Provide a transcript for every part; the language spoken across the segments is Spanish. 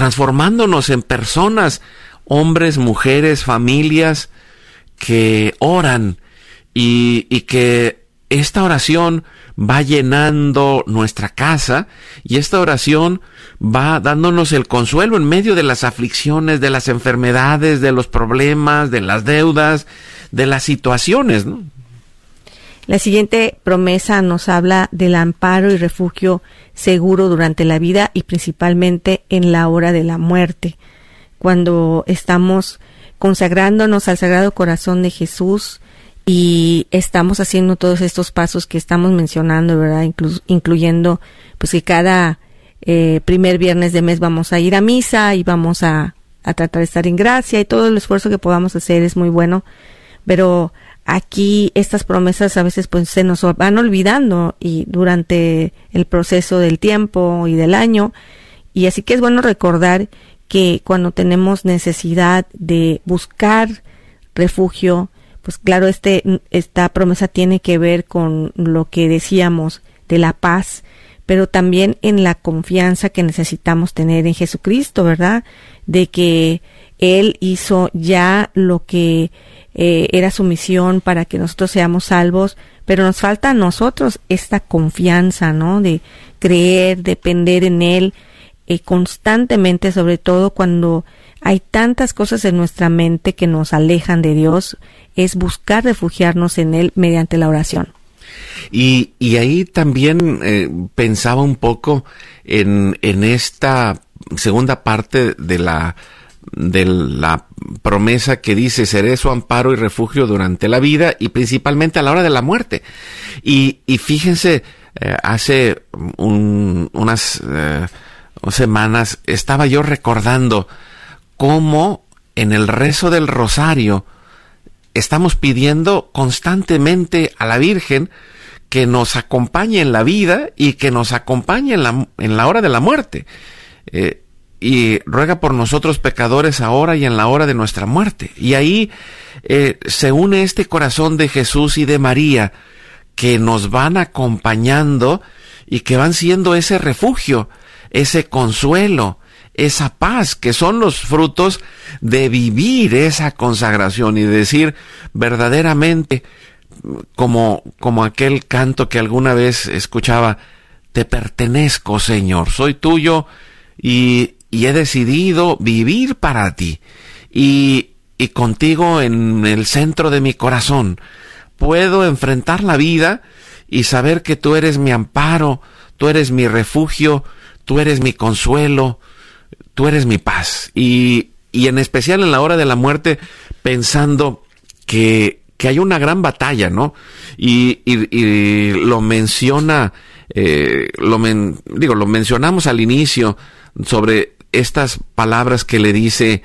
transformándonos en personas, hombres, mujeres, familias que oran y que esta oración va llenando nuestra casa y esta oración va dándonos el consuelo en medio de las aflicciones, de las enfermedades, de los problemas, de las deudas, de las situaciones, ¿no? La siguiente promesa nos habla del amparo y refugio seguro durante la vida y principalmente en la hora de la muerte. Cuando estamos consagrándonos al Sagrado Corazón de Jesús y estamos haciendo todos estos pasos que estamos mencionando, ¿verdad? Incluyendo pues que cada primer viernes de mes vamos a ir a misa y vamos a tratar de estar en gracia, y todo el esfuerzo que podamos hacer es muy bueno, pero aquí estas promesas a veces pues se nos van olvidando y durante el proceso del tiempo y del año, y así que es bueno recordar que cuando tenemos necesidad de buscar refugio, pues claro, esta promesa tiene que ver con lo que decíamos de la paz, pero también en la confianza que necesitamos tener en Jesucristo, ¿verdad? De que Él hizo ya lo que era su misión para que nosotros seamos salvos, pero nos falta a nosotros esta confianza, ¿no? De creer, depender en Él constantemente, sobre todo cuando hay tantas cosas en nuestra mente que nos alejan de Dios, es buscar refugiarnos en Él mediante la oración. Y ahí también pensaba un poco en esta segunda parte de la promesa que dice: seré su amparo y refugio durante la vida y principalmente a la hora de la muerte. Y fíjense, hace unas semanas estaba yo recordando cómo en el rezo del rosario estamos pidiendo constantemente a la Virgen que nos acompañe en la vida y que nos acompañe en la hora de la muerte. Y ruega por nosotros pecadores ahora y en la hora de nuestra muerte. Y ahí se une este corazón de Jesús y de María que nos van acompañando y que van siendo ese refugio, ese consuelo, esa paz, que son los frutos de vivir esa consagración y de decir verdaderamente, como aquel canto que alguna vez escuchaba: te pertenezco, Señor, soy tuyo y he decidido vivir para ti y contigo en el centro de mi corazón. Puedo enfrentar la vida y saber que tú eres mi amparo, tú eres mi refugio, tú eres mi consuelo, tú eres mi paz. Y en especial en la hora de la muerte, pensando que hay una gran batalla, ¿no? Y lo menciona, lo mencionamos al inicio sobre estas palabras que le dice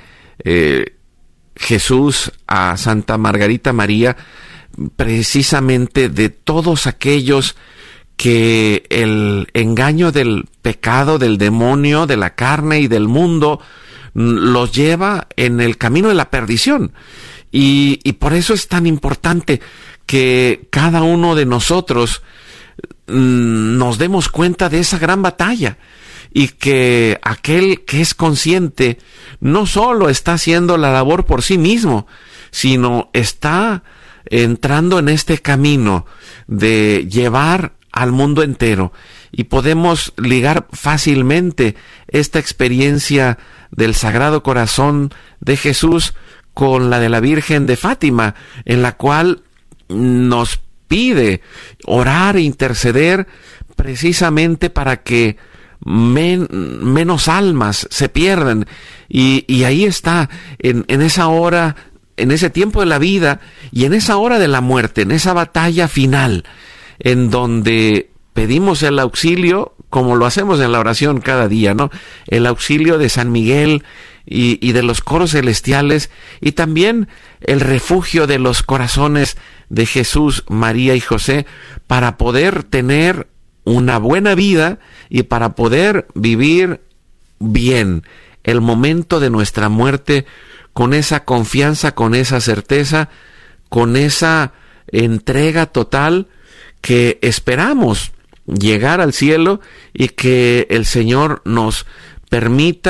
Jesús a Santa Margarita María, precisamente de todos aquellos que el engaño del pecado, del demonio, de la carne y del mundo los lleva en el camino de la perdición. Y por eso es tan importante que cada uno de nosotros nos demos cuenta de esa gran batalla y que aquel que es consciente no solo está haciendo la labor por sí mismo, sino está entrando en este camino de llevar al mundo entero. Y podemos ligar fácilmente esta experiencia del Sagrado Corazón de Jesús con la de la Virgen de Fátima, en la cual nos pide orar e interceder precisamente para que menos almas se pierdan. Y ahí está, en esa hora, en ese tiempo de la vida y en esa hora de la muerte, en esa batalla final, en donde pedimos el auxilio, como lo hacemos en la oración cada día, ¿no? El auxilio de San Miguel y de los coros celestiales, y también el refugio de los corazones de Jesús, María y José, para poder tener una buena vida y para poder vivir bien el momento de nuestra muerte con esa confianza, con esa certeza, con esa entrega total, que esperamos llegar al cielo y que el Señor nos permita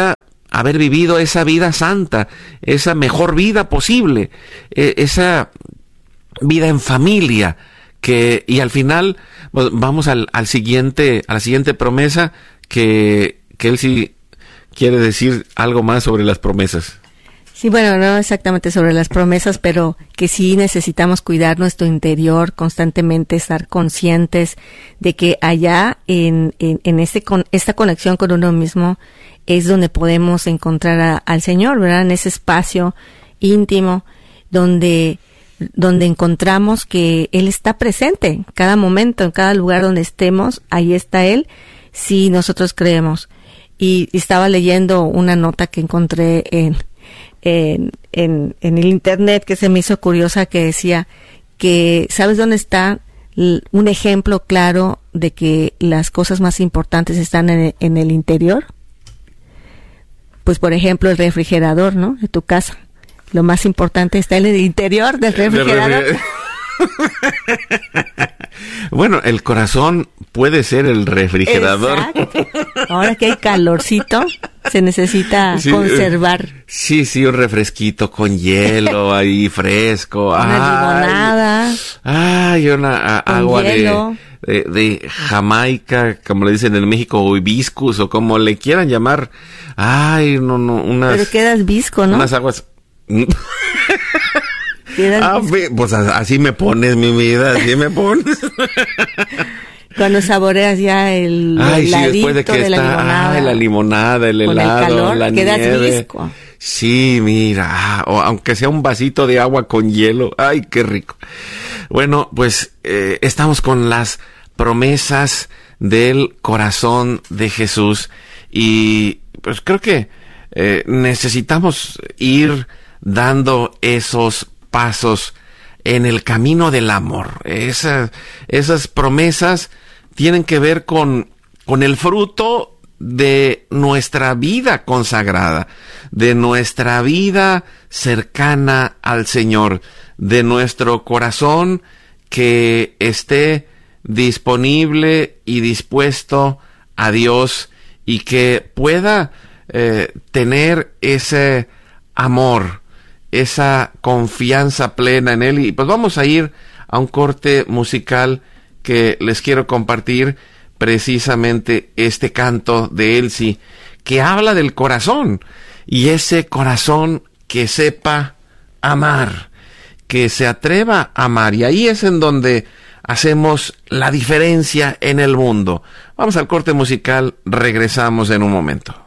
haber vivido esa vida santa, esa mejor vida posible, esa vida en familia, y al final pues, vamos a la siguiente promesa, que él sí quiere decir algo más sobre las promesas. Sí, bueno, no exactamente sobre las promesas, pero que sí necesitamos cuidar nuestro interior, constantemente estar conscientes de que allá en esta conexión con uno mismo es donde podemos encontrar al Señor, ¿verdad? En ese espacio íntimo donde encontramos que Él está presente en cada momento, en cada lugar donde estemos, ahí está Él, si nosotros creemos. Y estaba leyendo una nota que encontré en el internet que se me hizo curiosa, que decía que ¿sabes dónde está un ejemplo claro de que las cosas más importantes están en el interior? Pues por ejemplo el refrigerador, ¿no? De tu casa. Lo más importante está en el interior del refrigerador. Bueno, el corazón puede ser el refrigerador. Exacto. Ahora que hay calorcito, se necesita conservar. Sí, un refresquito con hielo ahí fresco. Una limonada. Ay, una agua de Jamaica, como le dicen en México, o hibiscus, o como le quieran llamar. Ay, no, unas... Pero quedas visco, ¿no? Unas aguas... pues así me pones, mi vida, así me pones. Cuando saboreas ya el heladito después de que de la limonada. La limonada, el helado, el calor, la quedas nieve. visco. Sí, mira, o aunque sea un vasito de agua con hielo. Ay, qué rico. Bueno, pues estamos con las promesas del corazón de Jesús, y pues creo que necesitamos ir dando esos pasos en el camino del amor. Esas promesas tienen que ver con el fruto de nuestra vida consagrada, de nuestra vida cercana al Señor, de nuestro corazón que esté disponible y dispuesto a Dios, y que pueda tener ese amor, esa confianza plena en Él. Y pues vamos a ir a un corte musical que les quiero compartir, precisamente este canto de Elsie, que habla del corazón, y ese corazón que sepa amar, que se atreva a amar, y ahí es en donde hacemos la diferencia en el mundo. Vamos al corte musical, regresamos en un momento.